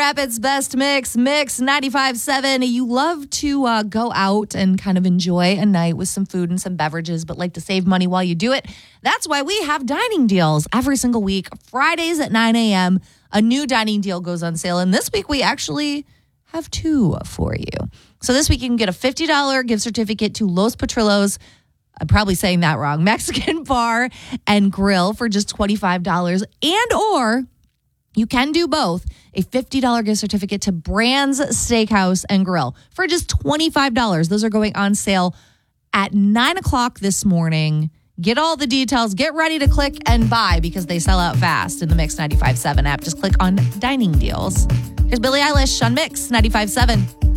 Rapids' best mix, Mix 95.7. You love to go out and kind of enjoy a night with some food and some beverages, but like to save money while you do it. That's why we have dining deals every single week. Fridays at 9 a.m., a new dining deal goes on sale. And this week, we actually have two for you. So this week, you can get a $50 gift certificate to Los Potrillos. I'm probably saying that wrong. Mexican Bar and Grill for just $25. And or you can do both. A $50 gift certificate to Brand's Steakhouse and Grill for just $25. Those are going on sale at 9 o'clock this morning. Get all the details. Get ready to click and buy because they sell out fast in the Mix 95.7 app. Just click on Dining Deals. Here's Billie Eilish on Mix 95.7.